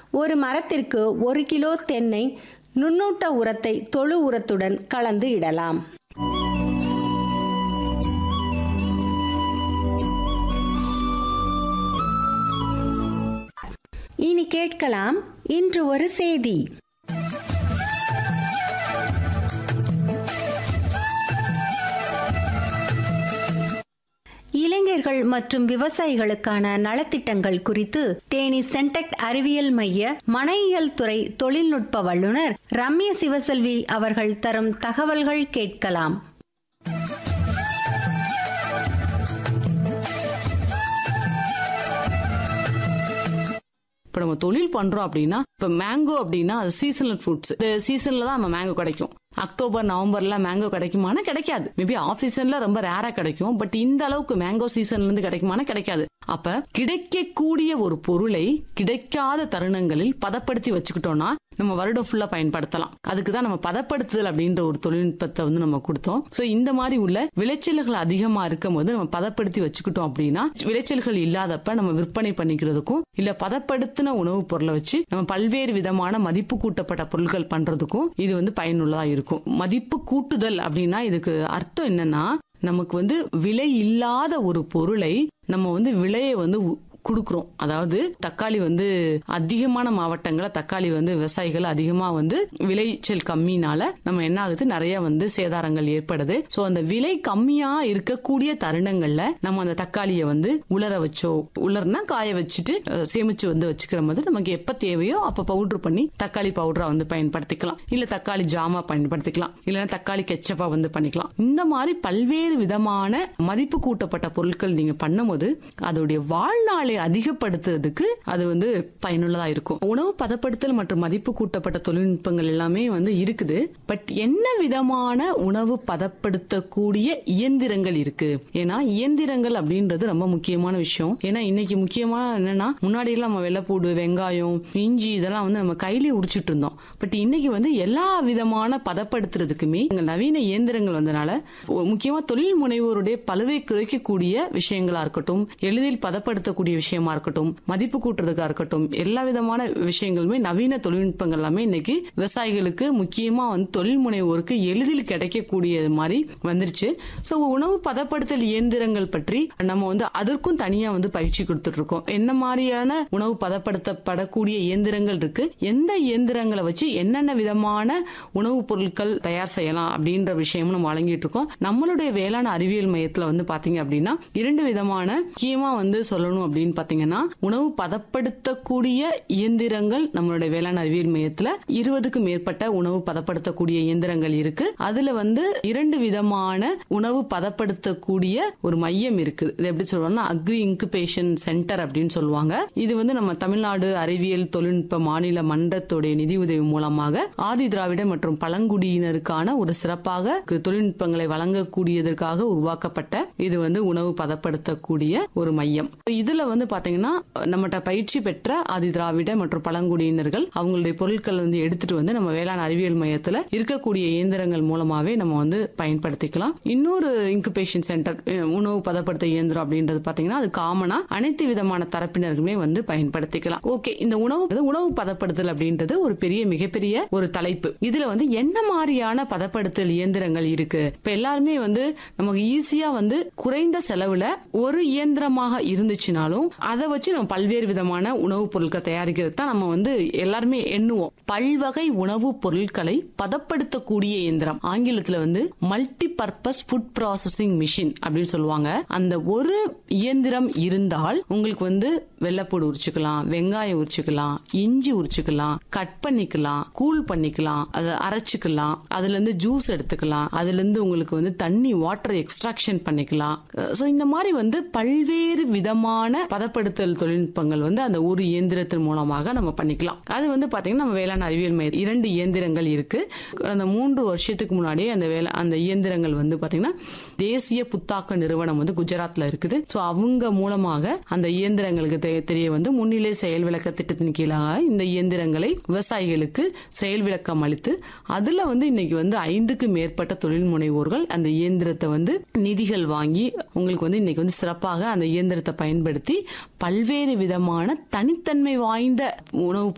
ஒரு மரத்திற்கு 1 கிலோ தென்னை நுண்ணூட்ட உரத்தை தொழு உரத்துடன் கலந்து இடலாம். இனி கேட்கலாம் இன்று ஒரு செய்தி. இளைஞர்கள் மற்றும் விவசாயிகளுக்கான நலத்திட்டங்கள் குறித்து தேனி சென்டெக்ட் அறிவியல் மைய மனையியல் துறை தொழில்நுட்ப வல்லுநர் ரம்யா சிவசெல்வி அவர்கள் தரும் தகவல்கள் கேட்கலாம். இப்ப நம்ம தொழில் பண்றோம் அப்படின்னா, இப்ப மேங்கோ அப்படின்னா அது சீசனல் ஃப்ரூட்ஸ். இந்த சீசன்ல தான் நம்ம மேங்கோ கிடைக்கும். அக்டோபர் நவம்பர்ல மேங்கோ கிடைக்குமானா கிடைக்காது. மேபி ஆஃப் சீசன்ல ரொம்ப ரேரா கிடைக்கும். பட் இந்த அளவுக்கு மேங்கோ சீசன்ல இருந்து கிடைக்குமானா கிடைக்காது. அப்ப கிடைக்கக்கூடிய ஒரு பொருளை கிடைக்காத தருணங்களில் பதப்படுத்தி வச்சுக்கிட்டோம்னா நம்ம வருடம் ஃபுல்லா பயன்படுத்தலாம். அதுக்குதான் நம்ம பதப்படுத்துதல் அப்படின்ற ஒரு தொழில்நுட்பத்தை வந்து நம்ம கொடுத்தோம். சோ இந்த மாதிரி உள்ள விளைச்சல்கள் அதிகமா இருக்கும் போது நம்ம பதப்படுத்தி வச்சுக்கிட்டோம் அப்படின்னா விளைச்சல்கள் இல்லாதப்ப நம்ம விற்பனை பண்ணிக்கிறதுக்கும் இல்ல பதப்படுத்தின உணவுப் பொருளை வச்சு நம்ம பல்வேறு விதமான மதிப்பு கூட்டப்பட்ட பொருட்கள் பண்றதுக்கும் இது வந்து பயனுள்ளதா இருக்கும். மதிப்பு கூட்டுதல் அப்படின்னா இதுக்கு அர்த்தம் என்னன்னா, நமக்கு வந்து விலை இல்லாத ஒரு பொருளை நம்ம வந்து விலையை வந்து கொடுக்கிறோம். அதாவது தக்காளி வந்து அதிகமான மாவட்டங்கள தக்காளி வந்து விவசாயிகள் அதிகமா வந்து விளைச்சல் கம்மினால நம்ம என்ன ஆகுது, நிறைய வந்து சேதாரங்கள் ஏற்படுது. சோ அந்த விலை கம்மியா இருக்கக்கூடிய தருணங்கள்ல நம்ம அந்த தக்காளியை வந்து உலர வச்சோ, உலர்னா காய வச்சுட்டு சேமிச்சு வந்து வச்சுக்கிற மாதிரி நமக்கு எப்ப தேவையோ அப்ப பவுடர் பண்ணி தக்காளி பவுடரா வந்து பயன்படுத்திக்கலாம். இல்ல தக்காளி ஜாமா பயன்படுத்திக்கலாம். இல்லைன்னா தக்காளி கெச்சப்பா வந்து பண்ணிக்கலாம். இந்த மாதிரி பல்வேறு விதமான மதிப்பு கூட்டப்பட்ட பொருட்கள் நீங்க பண்ணும்போது அதோடைய வாழ்நாளை அதிகப்படுத்துறதுக்கு அது வந்து பயனுள்ளதா இருக்கும். உணவு பதப்படுத்தல் மற்றும் மதிப்பு கூட்டப்பட்ட தொழில்நுட்பங்கள் எல்லாமே வந்து இருக்குது. பட் என்ன விதமான உணவு பதப்படுத்தக்கூடிய இயந்திரங்கள் இருக்கு? ஏன்னா இயந்திரங்கள் அப்படின்றது ரொம்ப முக்கியமான விஷயம். ஏன்னா இன்னைக்கு முக்கியமான என்னன்னா, முன்னாடி எல்லாம் நம்ம வெள்ளைப்பூடு, வெங்காயம், இஞ்சி இதெல்லாம் வந்து நம்ம கையிலே உரிச்சிட்டு இருந்தோம். பட் இன்னைக்கு வந்து எல்லா விதமான பதப்படுத்துறதுக்குமே நவீன இயந்திரங்கள் வந்தனால முக்கியமா தொழில் முனைவோருடைய பழுவை குறைக்கக்கூடிய விஷயங்களா இருக்கட்டும், எளிதில் பதப்படுத்தக்கூடிய விஷயமா இருக்கட்டும், மதிப்பு கூட்டுறதுக்கா இருக்கட்டும், எல்லா விதமான விஷயங்களுமே நவீன தொழில்நுட்பங்கள் எல்லாமே இன்னைக்கு விவசாயிகளுக்கு முக்கியமா வந்து தொழில் முனைவோருக்கு எளிதில் கிடைக்கக்கூடிய மாதிரி வந்துருச்சு. சோ உணவு பதப்படுத்தல் இயந்திரங்கள் பற்றி நம்ம வந்து அதற்கும் தனியா வந்து பயிற்சி கொடுத்துட்டு இருக்கோம். என்ன மாதிரியான உணவு பதப்படுத்தப்படக்கூடிய இயந்திரங்கள் இருக்கு, எந்த இயந்திரங்களை வச்சு என்னென்ன விதமான உணவுப் பொருட்கள் தயார் செய்யலாம் அப்படின்ற விஷயமும் நம்ம வழங்கிட்டு இருக்கோம். நம்மளுடைய வேளாண் அறிவியல் மையத்துல வந்து பாத்தீங்க அப்படின்னா 2 விதமான முக்கியமா வந்து சொல்லணும் அப்படின்னு பாத்தீங்கன்னா, உணவு பதப்படுத்தக்கூடிய இயந்திரங்கள் நம்மளுடைய வேளாண் அறிவியல் மையத்துல 20க்கும் மேற்பட்ட உணவு பதப்படுத்தக்கூடிய இயந்திரங்கள் இருக்கு. அதுல வந்து 2 விதமான உணவு பதப்படுத்தக்கூடிய ஒரு மையம் இருக்குது. இது எப்படி சொல்றோம்னா அக்ரி இன்குபேஷன் சென்டர் அப்படின்னு சொல்லுவாங்க. இது வந்து நம்ம தமிழ்நாடு அறிவியல் தொழில்நுட்ப மாநில மன்றத்துடைய நிதி உதவி மூலமாக ஆதி திராவிட மற்றும் பழங்குடியினருக்கான ஒரு சிறப்பாக தொழில்நுட்பங்களை வழங்கக்கூடியதற்காக உருவாக்கப்பட்ட இது வந்து உணவு பதப்படுத்தக்கூடிய ஒரு மையம். இதுல வந்து பாத்தீங்கன்னா நம்மகிட்ட பயிற்சி பெற்ற ஆதி திராவிட மற்றும் பழங்குடியினர்கள் அவங்களுடைய பொருட்கள் வந்து எடுத்துட்டு வந்து நம்ம வேளாண் அறிவியல் மையத்துல இருக்கக்கூடிய இயந்திரங்கள் மூலமாவே நம்ம வந்து பயன்படுத்திக்கலாம். இன்னொரு இன்குபேஷன் சென்டர் உணவு பதப்படுத்த இயந்திரம் அப்படின்றது பாத்தீங்கன்னா அது காமனா அனைத்து விதமான தரப்பினருமே வந்து பயன்படுத்திக்கலாம். ஓகே, இந்த உணவு பதப்படுத்தல் அப்படின்றது ஒரு மிகப்பெரிய ஒரு தலைப்பு. இதுல வந்து என்ன மாதிரியான பதப்படுத்தல் இயந்திரங்கள் இருக்கு? இப்ப எல்லாருமே வந்து நமக்கு ஈஸியா வந்து குறைந்த செலவுல ஒரு இயந்திரமாக இருந்துச்சுனாலும் அதை வச்சு நம்ம பல்வேறு விதமான உணவுப் பொருட்கள் தயாரிக்கிறது தான் நம்ம வந்து எல்லாருமே எண்ணுவோம். பல்வகை உணவுப் பொருட்களை பதப்படுத்தக்கூடிய இயந்திரம், ஆங்கிலத்துல வந்து multi purpose food processing machine அப்படின்னு சொல்லுவாங்க. அந்த ஒரு இயந்திரம் இருந்தால் உங்களுக்கு வந்து வெள்ளைப்பூடு உரிச்சுக்கலாம், வெங்காயம் உரிச்சுக்கலாம், இஞ்சி உரிச்சுக்கலாம், கட் பண்ணிக்கலாம், கூல் பண்ணிக்கலாம், அதை அரைச்சுக்கலாம், அதுல இருந்து ஜூஸ் எடுத்துக்கலாம், அதுல இருந்து உங்களுக்கு வந்து தண்ணி வாட்டர் எக்ஸ்ட்ராக்ஷன் பண்ணிக்கலாம். சோ இந்த மாதிரி வந்து பல்வேறு விதமான பதப்படுத்தல் தொழில்நுட்பங்கள் வந்து அந்த ஒரு இயந்திரத்தின் மூலமாக நம்ம பண்ணிக்கலாம். அது வந்து பாத்தீங்கன்னா நம்ம வேளாண் அறிவியல் மையம் 2 இயந்திரங்கள் இருக்கு. அந்த 3 வருஷத்துக்கு முன்னாடியே அந்த இயந்திரங்கள் வந்து பாத்தீங்கன்னா தேசிய புத்தாக்க நிறுவனம் வந்து குஜராத்ல இருக்குது. சோ அவங்க மூலமாக அந்த இயந்திரங்களுக்கு தெரிய வந்து முன்னிலை செயல் விளக்க திட்டத்தின் கீழாக இந்த இயந்திரங்களை விவசாயிகளுக்கு செயல் விளக்கம் அளித்து அதுல வந்து இன்னைக்கு வந்து 5க்கும் மேற்பட்ட தொழில் முனைவோர்கள் அந்த இயந்திரத்தை வந்து நிதிகள் வாங்கி உங்களுக்கு வந்து இன்னைக்கு வந்து சிறப்பாக அந்த இயந்திரத்தை பயன்படுத்தி பல்வேறு விதமான தனித்தன்மை வாய்ந்த உணவு